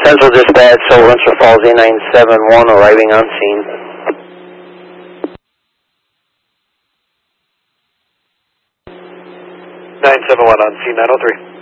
Central Dispatch, Silver Winter Falls A971 arriving on scene. 971 on scene 903.